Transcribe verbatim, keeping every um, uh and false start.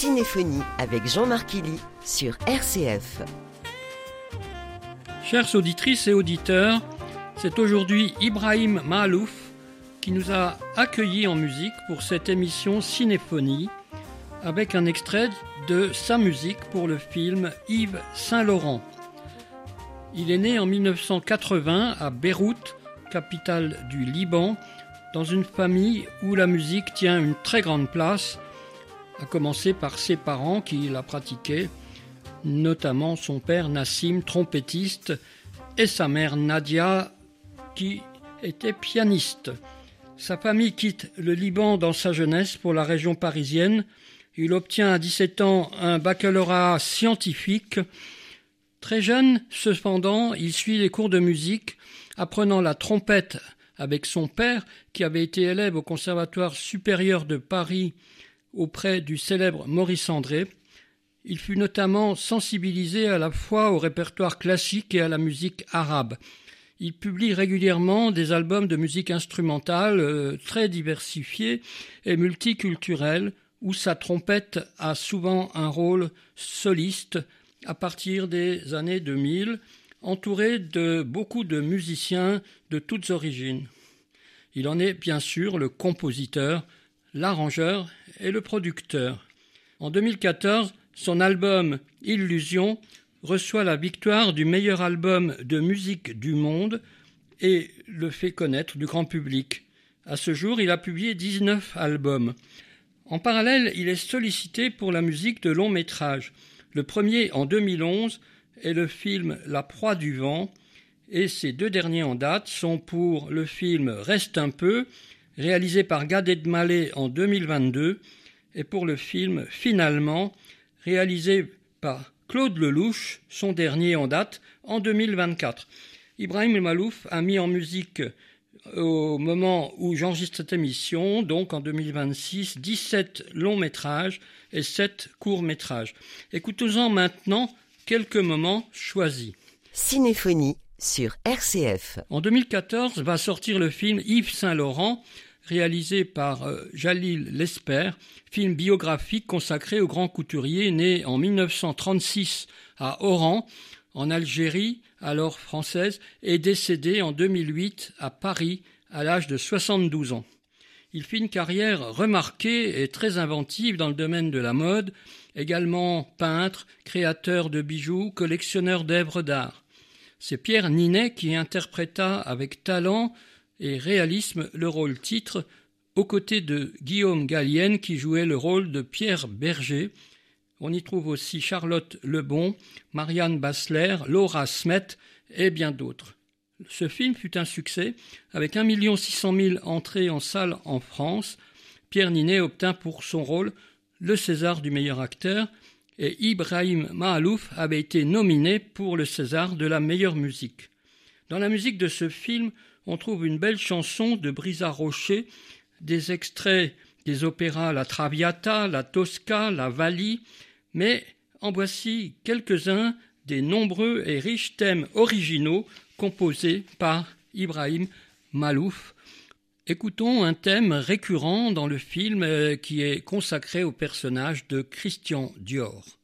Cinéphonie avec Jean-Marc Killy sur R C F. Chères auditrices et auditeurs, c'est aujourd'hui Ibrahim Maalouf qui nous a accueillis en musique pour cette émission Cinéphonie avec un extrait de sa musique pour le film Yves Saint-Laurent. Il est né en dix-neuf cent quatre-vingts à Beyrouth, capitale du Liban, dans une famille où la musique tient une très grande place, à commencer par ses parents qui la pratiquaient, notamment son père Nassim, trompettiste, et sa mère Nadia, qui était pianiste. Sa famille quitte le Liban dans sa jeunesse pour la région parisienne. Il obtient à dix-sept ans un baccalauréat scientifique. Très jeune, cependant, il suit les cours de musique, apprenant la trompette avec son père, qui avait été élève au Conservatoire supérieur de Paris auprès du célèbre Maurice André. Il fut notamment sensibilisé à la fois au répertoire classique et à la musique arabe. Il publie régulièrement des albums de musique instrumentale euh, très diversifiés et multiculturels, où sa trompette a souvent un rôle soliste à partir des années deux mille, entouré de beaucoup de musiciens de toutes origines. Il en est bien sûr le compositeur, l'arrangeur et le producteur. En deux mille quatorze, son album Illusion reçoit la victoire du meilleur album de musique du monde et le fait connaître du grand public. À ce jour, il a publié dix-neuf albums. En parallèle, il est sollicité pour la musique de longs métrages. Le premier en deux mille onze est le film La proie du vent et ces deux derniers en date sont pour le film Reste un peu, réalisé par Gad Elmaleh en deux mille vingt-deux, et pour le film Finalement, réalisé par Claude Lelouch, son dernier en date, en deux mille vingt-quatre. Ibrahim Maalouf a mis en musique, au moment où j'enregistre cette émission, donc en deux mille vingt-six, dix-sept longs métrages et sept courts métrages. Écoutons-en maintenant quelques moments choisis. Cinéphonie sur R C F. En deux mille quatorze va sortir le film Yves Saint-Laurent, réalisé par euh, Jalil Lesper, film biographique consacré au grand couturier né en dix-neuf cent trente-six à Oran, en Algérie, alors française, et décédé en deux mille huit à Paris à l'âge de soixante-douze ans. Il fit une carrière remarquée et très inventive dans le domaine de la mode, également peintre, créateur de bijoux, collectionneur d'œuvres d'art. C'est Pierre Ninet qui interpréta avec talent et réalisme le rôle titre, aux côtés de Guillaume Gallienne qui jouait le rôle de Pierre Berger. On y trouve aussi Charlotte Lebon, Marianne Bassler, Laura Smet et bien d'autres. Ce film fut un succès, avec un million six cent mille entrées en salle en France. Pierre Ninet obtint pour son rôle le César du meilleur acteur et Ibrahim Maalouf avait été nominé pour le César de la meilleure musique. Dans la musique de ce film, on trouve une belle chanson de Brisa Rocher, des extraits des opéras La Traviata, La Tosca, La Valli, mais en voici quelques-uns des nombreux et riches thèmes originaux composés par Ibrahim Maalouf. Écoutons un thème récurrent dans le film qui est consacré au personnage de Christian Dior.